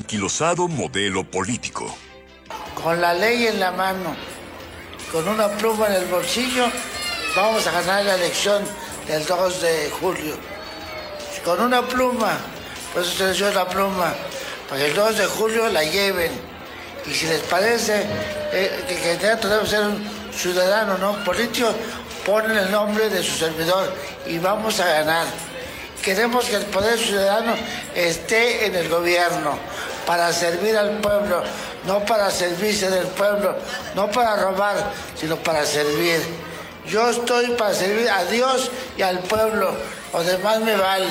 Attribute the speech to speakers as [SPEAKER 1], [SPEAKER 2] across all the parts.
[SPEAKER 1] anquilosado modelo político.
[SPEAKER 2] Con la ley en la mano, con una pluma en el bolsillo, vamos a ganar la elección del 2 de julio. Con una pluma, por eso se les dio la pluma, para que el 2 de julio la lleven. Y si les parece que el candidato debe ser un ciudadano, no un político, ponen el nombre de su servidor y vamos a ganar. Queremos que el poder ciudadano esté en el gobierno para servir al pueblo, no para servirse del pueblo, no para robar, sino para servir. Yo estoy para servir a Dios y al pueblo, lo demás me vale.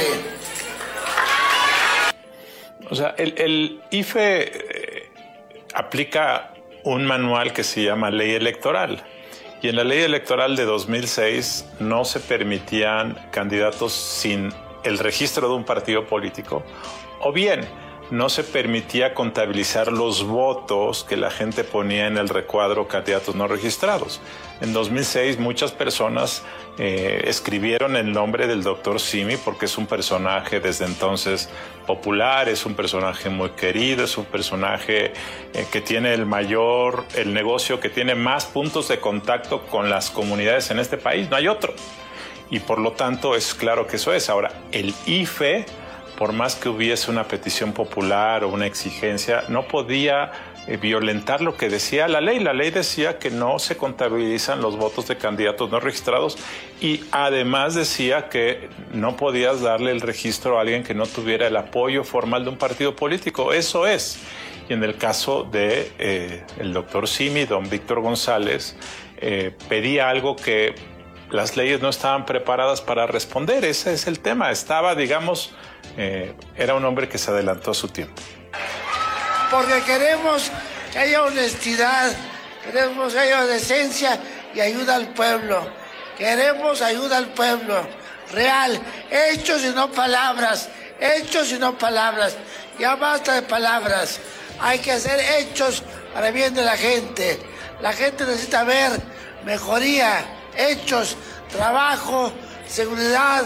[SPEAKER 3] O sea, el IFE aplica un manual que se llama Ley Electoral. Y en la Ley Electoral de 2006 no se permitían candidatos sin el registro de un partido político, o bien no se permitía contabilizar los votos que la gente ponía en el recuadro candidatos no registrados. En 2006 muchas personas escribieron el nombre del doctor Simi porque es un personaje desde entonces popular, es un personaje muy querido, es un personaje que tiene el negocio que tiene más puntos de contacto con las comunidades en este país, no hay otro. Y por lo tanto es claro que eso es. Ahora, el IFE, por más que hubiese una petición popular o una exigencia, no podía violentar lo que decía la ley. La ley decía que no se contabilizan los votos de candidatos no registrados y además decía que no podías darle el registro a alguien que no tuviera el apoyo formal de un partido político. Eso es. Y en el caso de el doctor Simi, don Víctor González, pedía algo que las leyes no estaban preparadas para responder. Ese es el tema. Estaba, digamos, era un hombre que se adelantó a su tiempo.
[SPEAKER 2] Porque queremos que haya honestidad, queremos que haya decencia y ayuda al pueblo. Queremos ayuda al pueblo, real, hechos y no palabras, hechos y no palabras. Ya basta de palabras, hay que hacer hechos para el bien de la gente. La gente necesita ver mejoría, hechos, trabajo, seguridad,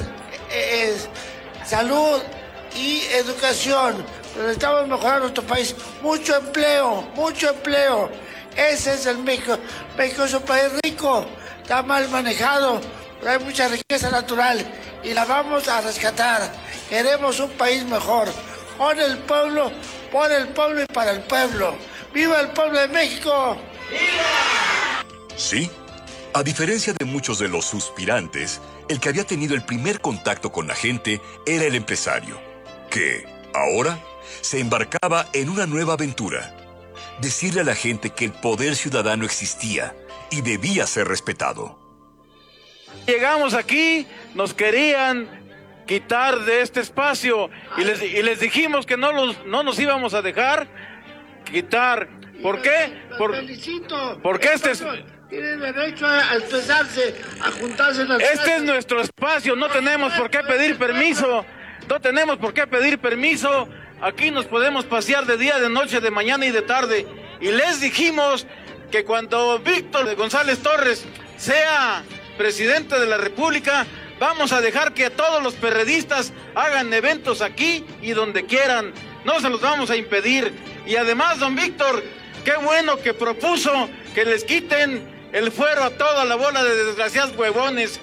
[SPEAKER 2] salud y educación. Necesitamos mejorar nuestro país. Mucho empleo, mucho empleo. Ese es el México. México es un país rico, está mal manejado, pero hay mucha riqueza natural y la vamos a rescatar. Queremos un país mejor. Con el pueblo, por el pueblo y para el pueblo. ¡Viva el pueblo de México! ¡Viva!
[SPEAKER 1] Sí. A diferencia de muchos de los suspirantes, el que había tenido el primer contacto con la gente era el empresario, que, ahora, se embarcaba en una nueva aventura. Decirle a la gente que el poder ciudadano existía y debía ser respetado.
[SPEAKER 4] Llegamos aquí, nos querían quitar de este espacio y les dijimos que no nos íbamos a dejar quitar. ¿Por qué? Porque
[SPEAKER 2] tienen derecho a expresarse, a juntarse en las
[SPEAKER 4] Este
[SPEAKER 2] calles.
[SPEAKER 4] es nuestro espacio, no tenemos por qué pedir permiso. No tenemos por qué pedir permiso. Aquí nos podemos pasear de día, de noche, de mañana y de tarde. Y les dijimos que cuando Víctor González Torres sea presidente de la República, vamos a dejar que todos los perredistas hagan eventos aquí y donde quieran. No se los vamos a impedir. Y además, don Víctor, qué bueno que propuso que les quiten el fuero a toda la bola de desgraciados huevones.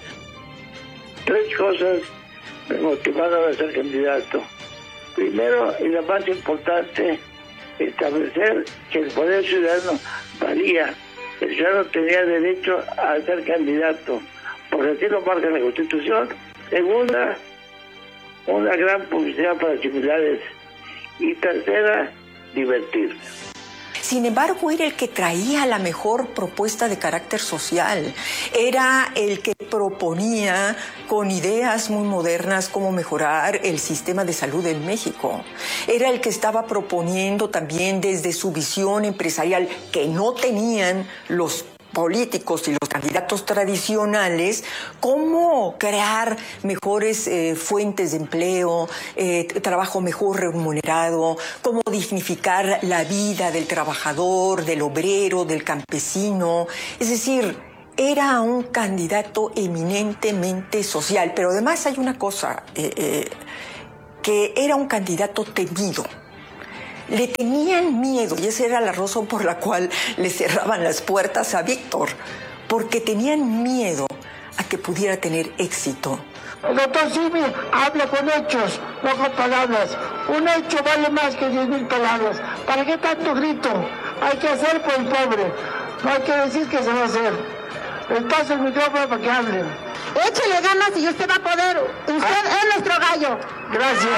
[SPEAKER 5] 3 cosas me motivaron a ser candidato. Primero, y lo más importante, establecer que el poder ciudadano valía. El ciudadano tenía derecho a ser candidato, porque así lo marca la Constitución. Segunda, una gran publicidad para similares. Y tercera, divertirse.
[SPEAKER 6] Sin embargo, era el que traía la mejor propuesta de carácter social. Era el que proponía con ideas muy modernas cómo mejorar el sistema de salud en México. Era el que estaba proponiendo también desde su visión empresarial que no tenían los políticos y los candidatos tradicionales, cómo crear mejores fuentes de empleo, trabajo mejor remunerado, cómo dignificar la vida del trabajador, del obrero, del campesino. Es decir, era un candidato eminentemente social, pero además hay una cosa, que era un candidato temido. Le tenían miedo, y esa era la razón por la cual le cerraban las puertas a Víctor, porque tenían miedo a que pudiera tener éxito.
[SPEAKER 7] El doctor Simi habla con hechos, no con palabras. Un hecho vale más que 10,000 palabras. ¿Para qué tanto grito? Hay que hacer por el pobre. No hay que decir que se va a hacer. Les paso el micrófono para que hablen.
[SPEAKER 8] Échele ganas y usted va a poder. Usted es nuestro gallo.
[SPEAKER 7] Gracias.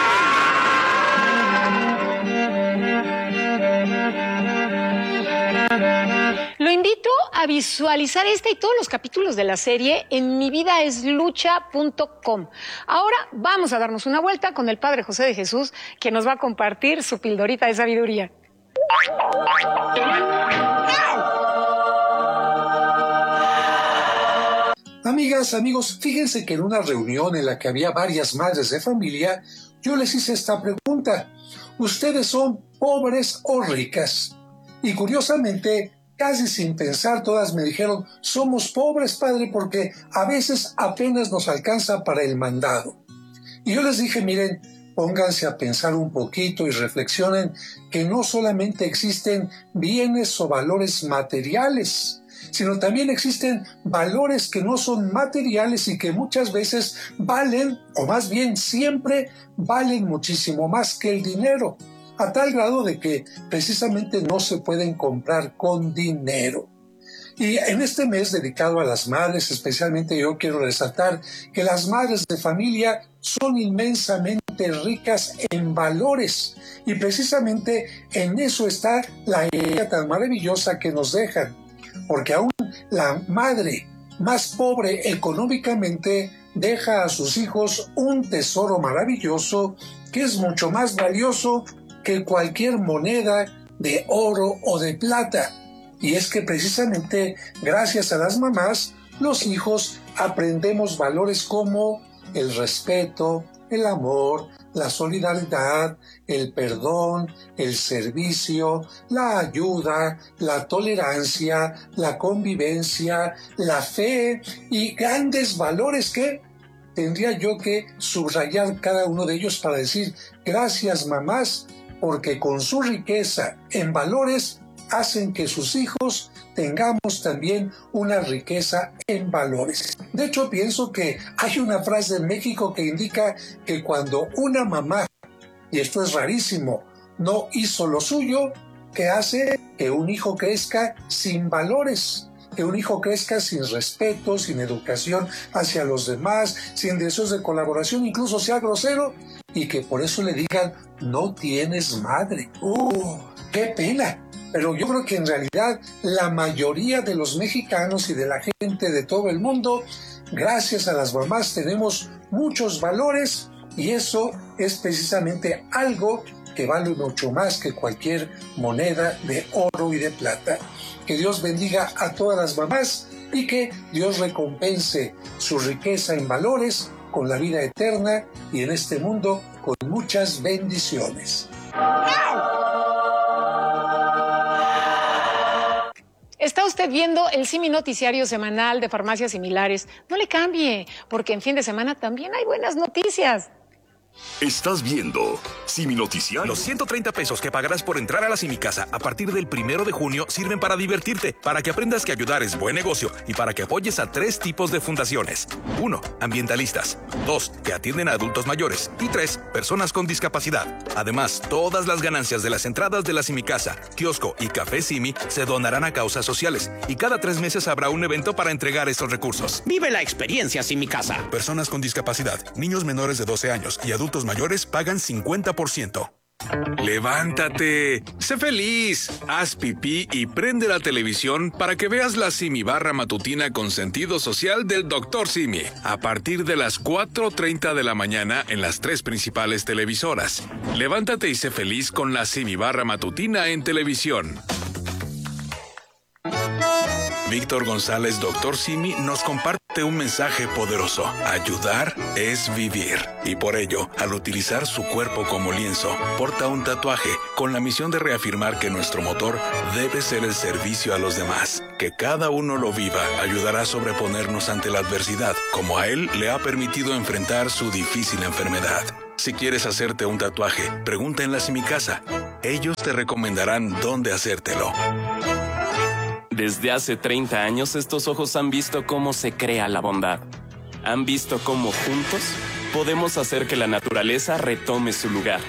[SPEAKER 9] Lo invito a visualizar este y todos los capítulos de la serie en mividaeslucha.com. Ahora vamos a darnos una vuelta con el Padre José de Jesús, que nos va a compartir su pildorita de sabiduría.
[SPEAKER 10] Amigas, amigos, fíjense que en una reunión en la que había varias madres de familia, yo les hice esta pregunta: ¿ustedes son pobres o ricas? Y curiosamente, casi sin pensar, todas me dijeron: somos pobres, padre, porque a veces apenas nos alcanza para el mandado. Y yo les dije: miren, pónganse a pensar un poquito y reflexionen que no solamente existen bienes o valores materiales, sino también existen valores que no son materiales y que muchas veces valen, o más bien siempre valen muchísimo más que el dinero, a tal grado de que precisamente no se pueden comprar con dinero. Y en este mes dedicado a las madres, especialmente yo quiero resaltar que las madres de familia son inmensamente ricas en valores, y precisamente en eso está la idea tan maravillosa que nos dejan, porque aún la madre más pobre económicamente deja a sus hijos un tesoro maravilloso que es mucho más valioso que cualquier moneda de oro o de plata. Y es que precisamente gracias a las mamás, los hijos aprendemos valores como el respeto, el amor, la solidaridad, el perdón, el servicio, la ayuda, la tolerancia, la convivencia, la fe y grandes valores que tendría yo que subrayar cada uno de ellos para decir: gracias, mamás, porque con su riqueza en valores hacen que sus hijos tengamos también una riqueza en valores. De hecho, pienso que hay una frase en México que indica que cuando una mamá, y esto es rarísimo, no hizo lo suyo, que hace que un hijo crezca sin valores, que un hijo crezca sin respeto, sin educación hacia los demás, sin deseos de colaboración, incluso sea grosero, y que por eso le digan: no tienes madre. ¡Qué pena! Pero yo creo que en realidad la mayoría de los mexicanos y de la gente de todo el mundo, gracias a las mamás, tenemos muchos valores, y eso es precisamente algo que vale mucho más que cualquier moneda de oro y de plata. Que Dios bendiga a todas las mamás y que Dios recompense su riqueza en valores con la vida eterna y en este mundo con muchas bendiciones.
[SPEAKER 9] Está usted viendo el Simi Noticiario semanal de Farmacias Similares. No le cambie, porque en fin de semana también hay buenas noticias.
[SPEAKER 1] Estás viendo Simi Noticiario.
[SPEAKER 11] Los 130 pesos que pagarás por entrar a la Simi Casa a partir del 1 de junio sirven para divertirte, para que aprendas que ayudar es buen negocio y para que apoyes a 3 tipos de fundaciones. 1. Ambientalistas. 2. Que atienden a adultos mayores. Y 3. Personas con discapacidad. Además, todas las ganancias de las entradas de la Simi Casa, kiosco y café Simi se donarán a causas sociales. Y cada 3 meses habrá un evento para entregar estos recursos.
[SPEAKER 12] Vive la experiencia Simi Casa.
[SPEAKER 11] Personas con discapacidad, niños menores de 12 años y adultos mayores pagan 50%.
[SPEAKER 13] ¡Levántate! ¡Sé feliz! Haz pipí y prende la televisión para que veas la Simi Barra matutina con sentido social del Dr. Simi. A partir de las 4:30 de la mañana en las 3 principales televisoras. Levántate y sé feliz con la Simi Barra matutina en televisión. Víctor González, Dr. Simi, nos comparte darte un mensaje poderoso. Ayudar es vivir. Y por ello, al utilizar su cuerpo como lienzo, porta un tatuaje con la misión de reafirmar que nuestro motor debe ser el servicio a los demás. Que cada uno lo viva ayudará a sobreponernos ante la adversidad, como a él le ha permitido enfrentar su difícil enfermedad. Si quieres hacerte un tatuaje, pregunta en la Simicasa. Ellos te recomendarán dónde hacértelo.
[SPEAKER 14] Desde hace 30 años, estos ojos han visto cómo se crea la bondad. Han visto cómo juntos podemos hacer que la naturaleza retome su lugar.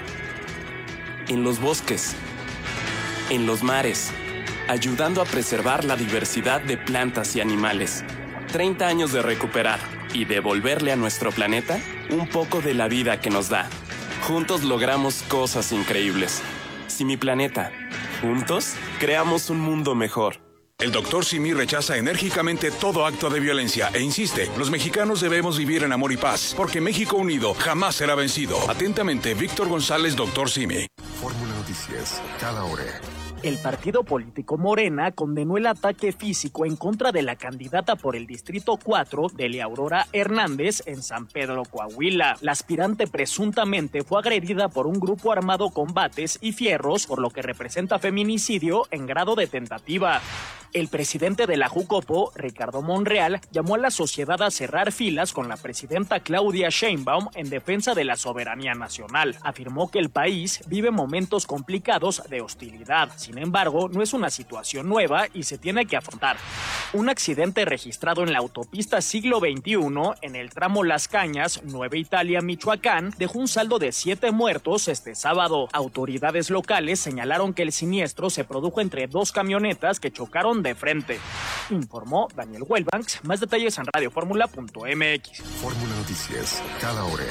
[SPEAKER 14] En los bosques, en los mares, ayudando a preservar la diversidad de plantas y animales. 30 años de recuperar y devolverle a nuestro planeta un poco de la vida que nos da. Juntos logramos cosas increíbles. Simi Planeta. Juntos creamos un mundo mejor.
[SPEAKER 13] El Dr. Simi rechaza enérgicamente todo acto de violencia e insiste, los mexicanos debemos vivir en amor y paz, porque México unido jamás será vencido. Atentamente, Víctor González, Dr. Simi.
[SPEAKER 15] Fórmula Noticias, cada hora.
[SPEAKER 16] El partido político Morena condenó el ataque físico en contra de la candidata por el Distrito 4, Delia Aurora Hernández, en San Pedro, Coahuila. La aspirante presuntamente fue agredida por un grupo armado con bates y fierros, por lo que representa feminicidio en grado de tentativa. El presidente de la Jucopo, Ricardo Monreal, llamó a la sociedad a cerrar filas con la presidenta Claudia Sheinbaum en defensa de la soberanía nacional. Afirmó que el país vive momentos complicados de hostilidad. Sin embargo, no es una situación nueva y se tiene que afrontar. Un accidente registrado en la autopista Siglo XXI, en el tramo Las Cañas, Nueva Italia, Michoacán, dejó un saldo de 7 muertos este sábado. Autoridades locales señalaron que el siniestro se produjo entre 2 camionetas que chocaron de frente. Informó Daniel Huelbanks. Más detalles en radioformula.mx.
[SPEAKER 15] Fórmula Noticias, cada hora.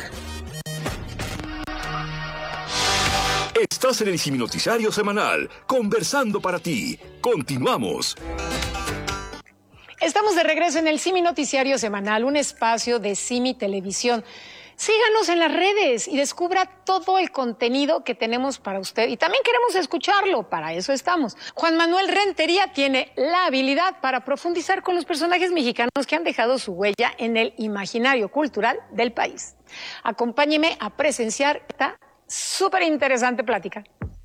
[SPEAKER 1] Estás en el Simi Noticiario Semanal, conversando para ti. Continuamos.
[SPEAKER 9] Estamos de regreso en el Simi Noticiario Semanal, un espacio de Simi Televisión. Síganos en las redes y descubra todo el contenido que tenemos para usted. Y también queremos escucharlo, para eso estamos. Juan Manuel Rentería tiene la habilidad para profundizar con los personajes mexicanos que han dejado su huella en el imaginario cultural del país. Acompáñeme a presenciar esta súper interesante plática.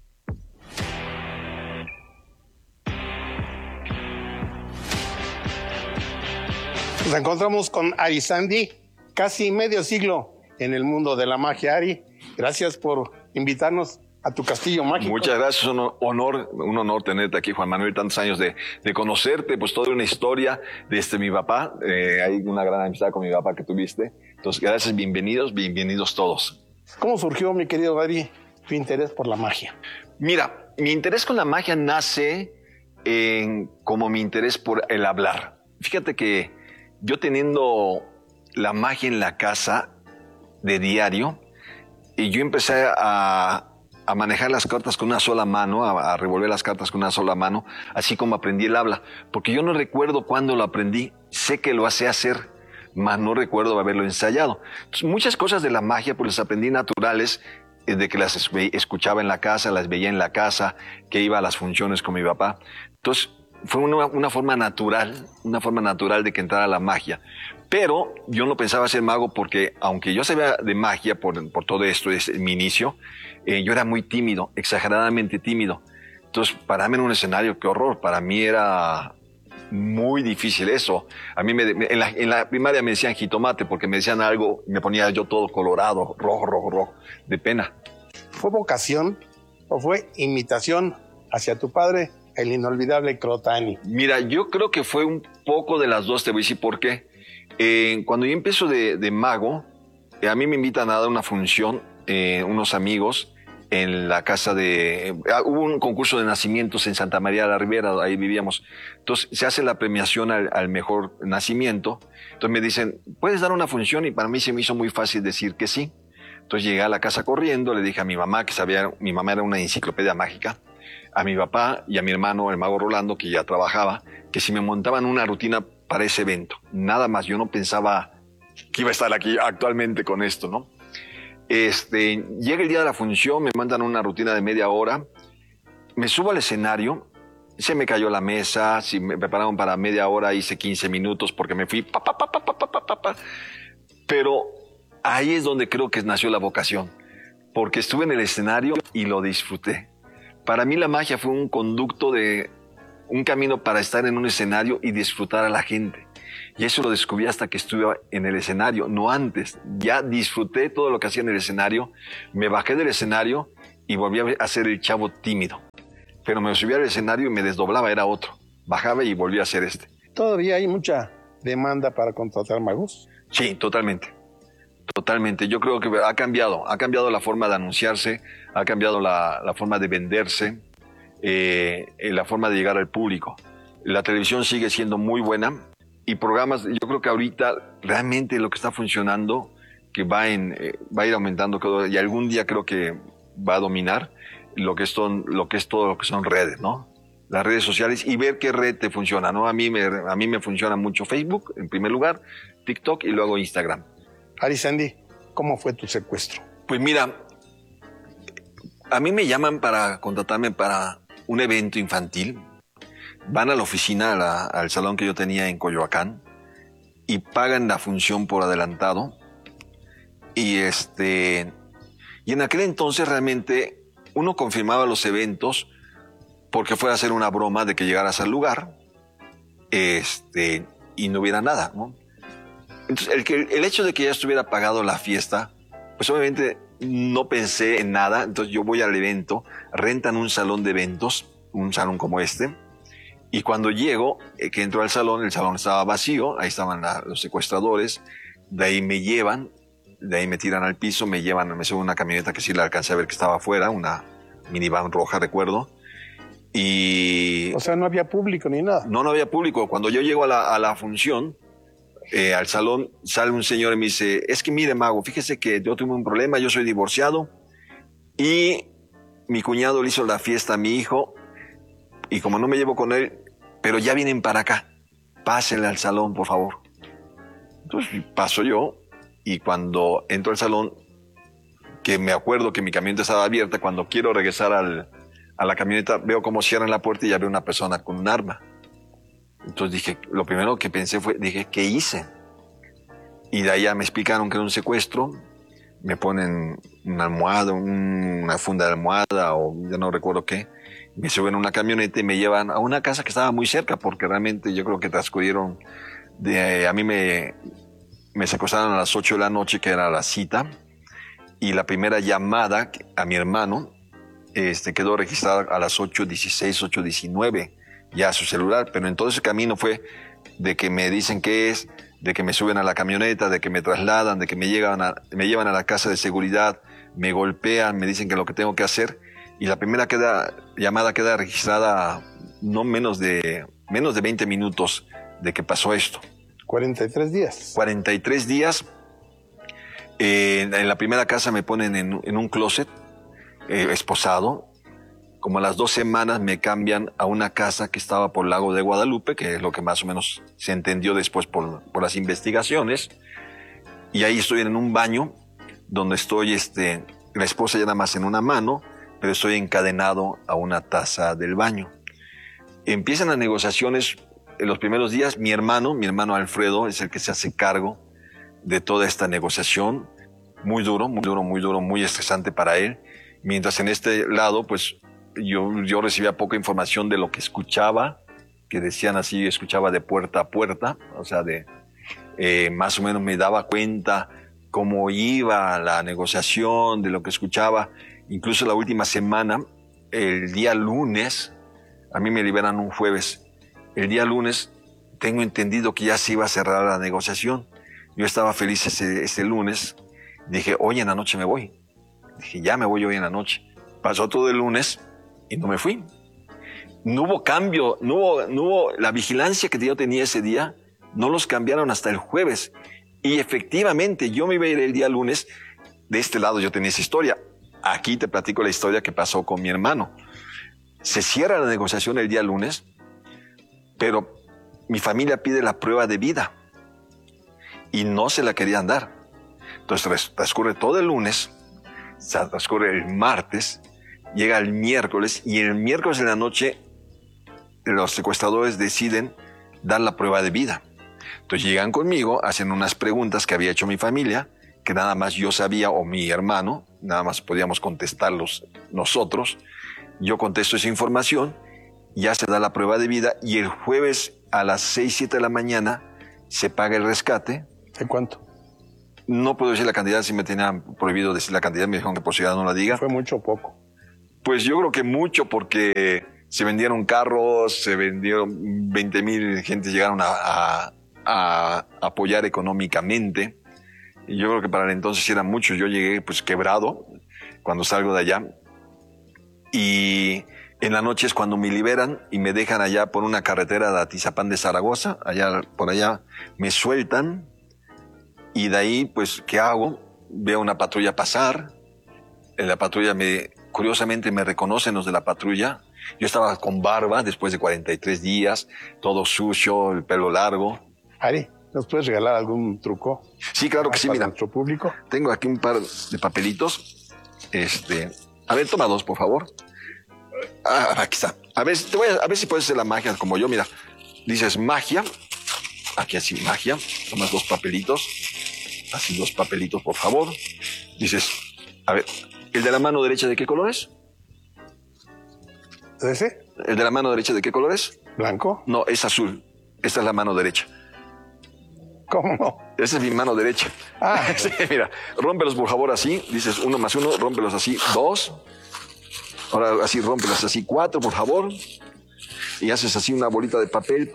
[SPEAKER 17] Nos encontramos con Arizandi, casi medio siglo en el mundo de la magia. Ari, gracias por invitarnos a tu castillo mágico.
[SPEAKER 18] Muchas gracias, un honor tenerte aquí, Juan Manuel, tantos años de conocerte, pues toda una historia desde mi papá, hay una gran amistad con mi papá que tuviste, entonces gracias, bienvenidos todos.
[SPEAKER 17] ¿Cómo surgió, mi querido Ari, tu interés por la magia?
[SPEAKER 18] Mira, mi interés con la magia nace como mi interés por el hablar. Fíjate que yo teniendo la magia en la casa de diario, y yo empecé a manejar las cartas con una sola mano, a revolver las cartas con una sola mano, así como aprendí el habla, porque yo no recuerdo cuándo lo aprendí, sé que lo sé hacer, mas no recuerdo haberlo ensayado. Entonces, muchas cosas de la magia pues las aprendí naturales, de que las escuchaba en la casa, las veía en la casa, que iba a las funciones con mi papá. Entonces, fue una forma natural de que entrara la magia. Pero yo no pensaba ser mago porque, aunque yo sabía de magia por todo esto, es mi inicio, yo era muy tímido, exageradamente tímido. Entonces, pararme en un escenario, qué horror. Para mí era muy difícil eso. A mí en la primaria me decían jitomate porque me decían algo y me ponía yo todo colorado, rojo, de pena.
[SPEAKER 17] ¿Fue vocación o fue imitación hacia tu padre, el inolvidable Crotani?
[SPEAKER 18] Mira, yo creo que fue un poco de las dos, te voy a decir por qué. Cuando yo empiezo de mago, a mí me invitan a dar una función, unos amigos, en la casa hubo un concurso de nacimientos en Santa María de la Ribera, ahí vivíamos. Entonces se hace la premiación al mejor nacimiento. Entonces me dicen, ¿puedes dar una función? Y para mí se me hizo muy fácil decir que sí. Entonces llegué a la casa corriendo, le dije a mi mamá, mi mamá era una enciclopedia mágica, a mi papá y a mi hermano, el mago Rolando, que ya trabajaba, que si me montaban una rutina para ese evento. Nada más, yo no pensaba que iba a estar aquí actualmente con esto, ¿no? Llega el día de la función, me mandan una rutina de media hora, me subo al escenario se me cayó la mesa, si me prepararon para media hora, hice 15 minutos porque me fui, Pero ahí es donde creo que nació la vocación, porque estuve en el escenario y lo disfruté. Para mí la magia fue un conducto un camino para estar en un escenario y disfrutar a la gente. Y eso lo descubrí hasta que estuve en el escenario, no antes. Ya disfruté todo lo que hacía en el escenario, me bajé del escenario y volví a ser el chavo tímido. Pero me subía al escenario y me desdoblaba, era otro. Bajaba y volvía a ser este.
[SPEAKER 17] ¿Todavía hay mucha demanda para contratar magos?
[SPEAKER 18] Sí, totalmente. Totalmente. Yo creo que ha cambiado la forma de anunciarse, ha cambiado la forma de venderse, la forma de llegar al público. La televisión sigue siendo muy buena y programas, yo creo que ahorita realmente lo que está funcionando, que va a ir aumentando y algún día creo que va a dominar lo que es todo lo que son redes, ¿no? Las redes sociales y ver qué red te funciona, ¿no? A mí me funciona mucho Facebook, en primer lugar, TikTok y luego Instagram.
[SPEAKER 17] Arizandi, ¿cómo fue tu secuestro?
[SPEAKER 18] Pues mira, a mí me llaman para contratarme para un evento infantil. Van a la oficina, al salón que yo tenía en Coyoacán y pagan la función por adelantado. Y en aquel entonces realmente uno confirmaba los eventos porque fuera a hacer una broma de que llegaras al lugar y no hubiera nada, ¿no? Entonces, el hecho de que ya estuviera pagado la fiesta, pues obviamente no pensé en nada. Entonces yo voy al evento, rentan un salón de eventos, un salón como este, y cuando llego, que entro al salón, el salón estaba vacío, ahí estaban los secuestradores, de ahí me llevan, de ahí me tiran al piso, me suben a una camioneta que sí la alcancé a ver que estaba afuera, una minivan roja, recuerdo.
[SPEAKER 17] O sea, no había público ni nada.
[SPEAKER 18] No había público. Cuando yo llego a la función, al salón, sale un señor y me dice, es que mire, mago, fíjese que yo tuve un problema, yo soy divorciado y mi cuñado le hizo la fiesta a mi hijo y como no me llevo con él, pero ya vienen para acá, pásenle al salón, por favor. Entonces paso yo y cuando entro al salón, que me acuerdo que mi camioneta estaba abierta, cuando quiero regresar a la camioneta, veo cómo cierran la puerta y ya veo una persona con un arma. Entonces dije, lo primero que pensé dije, ¿qué hice? Y de allá me explicaron que era un secuestro, me ponen una almohada, una funda de almohada o ya no recuerdo qué, me suben a una camioneta y me llevan a una casa que estaba muy cerca porque realmente yo creo que transcurrieron, a mí me secuestraron a las 8 de la noche que era la cita y la primera llamada a mi hermano quedó registrada a las 8:16, 8:19 ya a su celular, pero en todo ese camino fue de que me dicen qué es, de que me suben a la camioneta, de que me trasladan, de que me llevan a la casa de seguridad, me golpean, me dicen que lo que tengo que hacer y la primera llamada queda registrada no menos de 20 minutos de que pasó esto.
[SPEAKER 17] 43 días.
[SPEAKER 18] 43 días. En la primera casa me ponen en un closet esposado. Como a las 2 semanas me cambian a una casa que estaba por el lago de Guadalupe, que es lo que más o menos se entendió después por las investigaciones. Y ahí estoy en un baño donde estoy, la esposa ya nada más en una mano, pero estoy encadenado a una taza del baño. Empiezan las negociaciones en los primeros días. Mi hermano Alfredo es el que se hace cargo de toda esta negociación. Muy duro, muy estresante para él. Mientras en este lado, pues, yo recibía poca información de lo que escuchaba, que decían así, escuchaba de puerta a puerta, o sea, más o menos me daba cuenta cómo iba la negociación, de lo que escuchaba. Incluso la última semana, el día lunes, a mí me liberan un jueves, el día lunes tengo entendido que ya se iba a cerrar la negociación. Yo estaba feliz ese lunes, dije, hoy en la noche me voy. Dije, ya me voy hoy en la noche. Pasó todo el lunes y no me fui. No hubo cambio, no hubo la vigilancia que yo tenía ese día, no los cambiaron hasta el jueves. Y efectivamente, yo me iba a ir el día lunes, de este lado yo tenía esa historia. Aquí te platico la historia que pasó con mi hermano. Se cierra la negociación el día lunes, pero mi familia pide la prueba de vida y no se la querían dar. Entonces transcurre todo el lunes, transcurre el martes, llega el miércoles y el miércoles en la noche los secuestradores deciden dar la prueba de vida. Entonces llegan conmigo, hacen unas preguntas que había hecho mi familia, que nada más yo sabía, o mi hermano, nada más podíamos contestarlos nosotros. Yo contesto esa información, ya se da la prueba de vida, y el jueves a las 6, 7 de la mañana se paga el rescate.
[SPEAKER 17] ¿De cuánto?
[SPEAKER 18] No puedo decir la cantidad, si me tenían prohibido decir la cantidad, me dijeron que por ciudad no la diga.
[SPEAKER 17] ¿Fue mucho o poco?
[SPEAKER 18] Pues yo creo que mucho, porque se vendieron carros, se vendieron 20,000 gente, llegaron a apoyar económicamente. Y yo creo que para el entonces era mucho. Yo llegué pues quebrado cuando salgo de allá. Y en la noche es cuando me liberan y me dejan allá por una carretera de Atizapán de Zaragoza. Por allá me sueltan. Y de ahí, pues, ¿qué hago? Veo una patrulla pasar. En la patrulla curiosamente me reconocen los de la patrulla. Yo estaba con barba después de 43 días, todo sucio, el pelo largo.
[SPEAKER 17] Ari, ¿nos puedes regalar algún truco?
[SPEAKER 18] Sí, claro que sí, mira.
[SPEAKER 17] ¿Nuestro público?
[SPEAKER 18] Tengo aquí un par de papelitos. A ver, toma 2, por favor. Aquí está. A ver si puedes hacer la magia como yo, mira. Dices magia. Aquí así, magia. Tomas 2 papelitos. Así 2 papelitos, por favor. Dices, a ver, ¿el de la mano derecha de qué color es?
[SPEAKER 17] ¿Ese?
[SPEAKER 18] ¿El de la mano derecha de qué color es?
[SPEAKER 17] ¿Blanco?
[SPEAKER 18] No, es azul. Esta es la mano derecha.
[SPEAKER 17] ¿Cómo no?
[SPEAKER 18] Esa es mi mano derecha. Sí, mira, rómpelos por favor así. Dices 1 más 1, rómpelos así 2. Ahora así, rómpelos así 4, por favor. Y haces así una bolita de papel.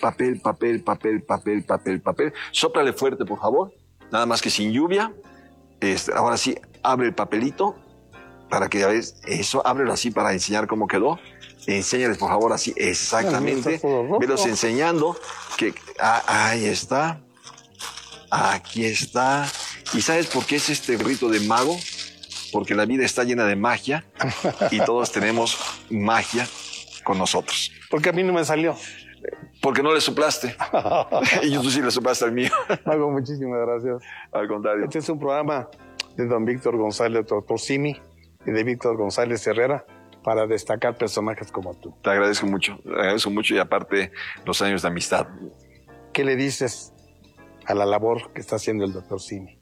[SPEAKER 18] Sóplale fuerte, por favor. Nada más que sin lluvia. Ahora sí, abre el papelito para que ya ves eso, ábrelo así para enseñar cómo quedó. Enséñales, por favor, así exactamente. Velos enseñando. Ahí está. Aquí está. ¿Y sabes por qué es este rito de mago? Porque la vida está llena de magia y todos tenemos magia con nosotros.
[SPEAKER 17] ¿Por qué a mí no me salió?
[SPEAKER 18] Porque no le soplaste. Y tú sí le soplaste al mío.
[SPEAKER 17] Mago, muchísimas gracias.
[SPEAKER 18] Al contrario.
[SPEAKER 17] Este es un programa de don Víctor González, doctor Simi, y de Víctor González Herrera, para destacar personajes como tú.
[SPEAKER 18] Te agradezco mucho y aparte los años de amistad.
[SPEAKER 17] ¿Qué le dices a la labor que está haciendo el doctor Simi?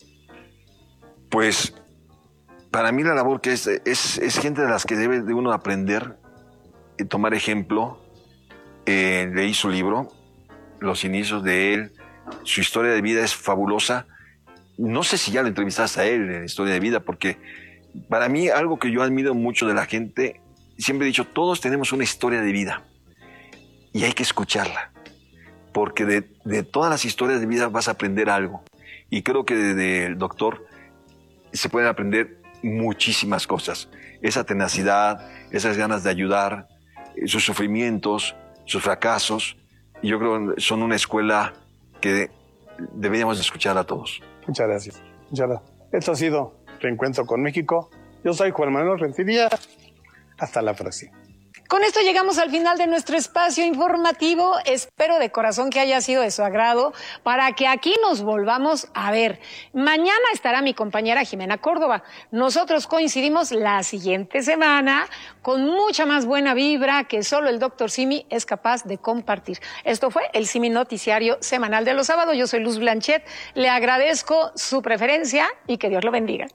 [SPEAKER 18] Pues para mí la labor que es gente de las que debe de uno aprender y tomar ejemplo. Leí su libro, los inicios de él, su historia de vida es fabulosa. No sé si ya lo entrevistaste a él en la historia de vida, porque para mí algo que yo admiro mucho de la gente, siempre he dicho, todos tenemos una historia de vida y hay que escucharla, porque de todas las historias de vida vas a aprender algo. Y creo que del doctor se pueden aprender muchísimas cosas. Esa tenacidad, esas ganas de ayudar, sus sufrimientos, sus fracasos. Y yo creo que son una escuela que deberíamos escuchar a todos.
[SPEAKER 17] Muchas gracias. Esto ha sido Reencuentro con México. Yo soy Juan Manuel Rentería. Hasta la próxima.
[SPEAKER 9] Con esto llegamos al final de nuestro espacio informativo. Espero de corazón que haya sido de su agrado para que aquí nos volvamos a ver. Mañana estará mi compañera Jimena Córdoba. Nosotros coincidimos la siguiente semana con mucha más buena vibra que solo el Dr. Simi es capaz de compartir. Esto fue el Simi Noticiario Semanal de los sábados. Yo soy Luz Blanchet. Le agradezco su preferencia y que Dios lo bendiga.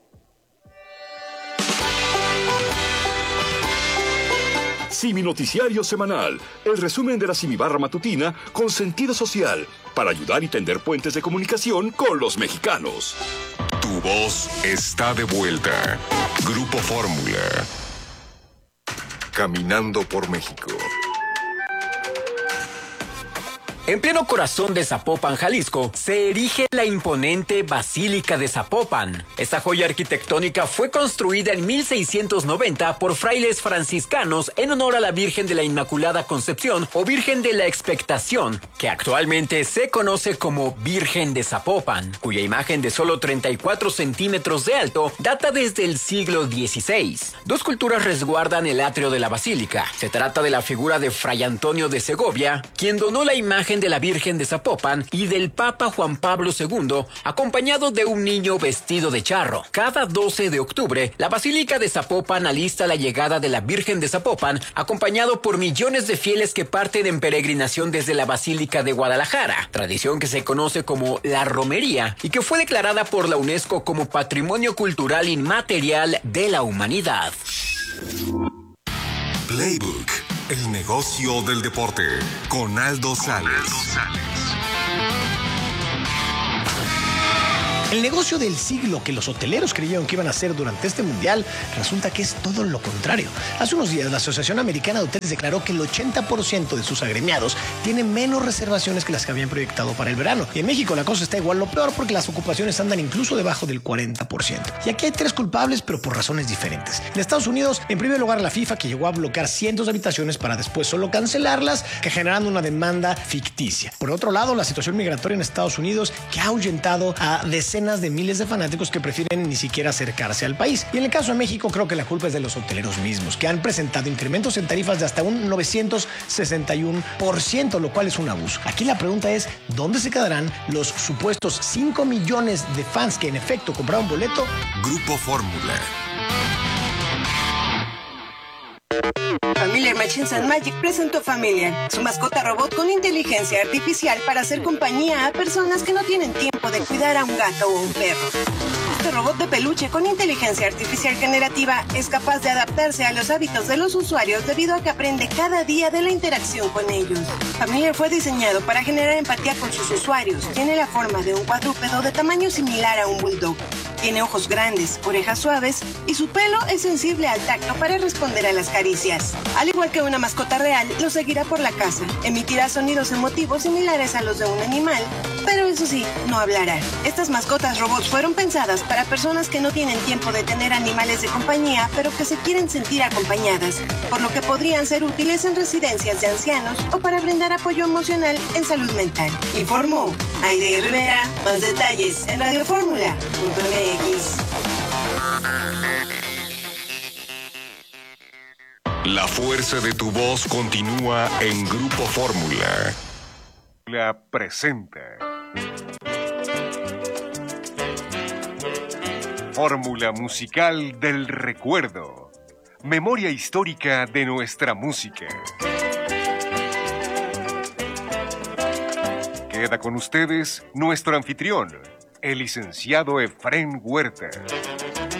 [SPEAKER 1] Simi Noticiario Semanal, el resumen de la Simi Barra Matutina con sentido social, para ayudar y tender puentes de comunicación con los mexicanos.
[SPEAKER 15] Tu voz está de vuelta. Grupo Fórmula. Caminando por México.
[SPEAKER 12] En pleno corazón de Zapopan, Jalisco, se erige la imponente Basílica de Zapopan. Esta joya arquitectónica fue construida en 1690 por frailes franciscanos en honor a la Virgen de la Inmaculada Concepción o Virgen de la Expectación, que actualmente se conoce como Virgen de Zapopan, cuya imagen de solo 34 centímetros de alto data desde el siglo XVI. Dos culturas resguardan el atrio de la basílica. Se trata de la figura de Fray Antonio de Segovia, quien donó la imagen imagen de la Virgen de Zapopan y del Papa Juan Pablo II, acompañado de un niño vestido de charro. Cada 12 de octubre, la Basílica de Zapopan alista la llegada de la Virgen de Zapopan, acompañado por millones de fieles que parten en peregrinación desde la Basílica de Guadalajara, tradición que se conoce como la romería y que fue declarada por la UNESCO como Patrimonio Cultural Inmaterial de la Humanidad.
[SPEAKER 15] Playbook, el negocio del deporte, con Aldo Sales.
[SPEAKER 19] El negocio del siglo que los hoteleros creyeron que iban a hacer durante este mundial resulta que es todo lo contrario. Hace unos días la Asociación Americana de Hoteles declaró que el 80% de sus agremiados tienen menos reservaciones que las que habían proyectado para el verano. Y en México la cosa está igual lo peor porque las ocupaciones andan incluso debajo del 40%. Y aquí hay 3 culpables, pero por razones diferentes. En Estados Unidos, en primer lugar la FIFA, que llegó a bloquear cientos de habitaciones para después solo cancelarlas, que generando una demanda ficticia. Por otro lado, la situación migratoria en Estados Unidos, que ha ahuyentado a decenas de miles de fanáticos que prefieren ni siquiera acercarse al país. Y en el caso de México, creo que la culpa es de los hoteleros mismos, que han presentado incrementos en tarifas de hasta un 961%, lo cual es un abuso. Aquí la pregunta es, ¿dónde se quedarán los supuestos 5 millones de fans que en efecto compraron boleto?
[SPEAKER 15] Grupo Fórmula.
[SPEAKER 20] Familiar Machines and Magic presentó Familiar, su mascota robot con inteligencia artificial para hacer compañía a personas que no tienen tiempo de cuidar a un gato o un perro. Este robot de peluche con inteligencia artificial generativa es capaz de adaptarse a los hábitos de los usuarios debido a que aprende cada día de la interacción con ellos. Familiar fue diseñado para generar empatía con sus usuarios. Tiene la forma de un cuadrúpedo de tamaño similar a un bulldog. Tiene ojos grandes, orejas suaves y su pelo es sensible al tacto para responder a las caricias. Al igual que una mascota real, lo seguirá por la casa. Emitirá sonidos emotivos similares a los de un animal, pero eso sí, no hablará. Estas mascotas robots fueron pensadas para personas que no tienen tiempo de tener animales de compañía, pero que se quieren sentir acompañadas, por lo que podrían ser útiles en residencias de ancianos o para brindar apoyo emocional en salud mental. Informó Aide Rivera. Más detalles en radioformula.mx.
[SPEAKER 15] La fuerza de tu voz continúa en Grupo Fórmula.
[SPEAKER 21] La presenta Fórmula musical del recuerdo. Memoria histórica de nuestra música. Queda con ustedes nuestro anfitrión, el licenciado Efrén Huerta.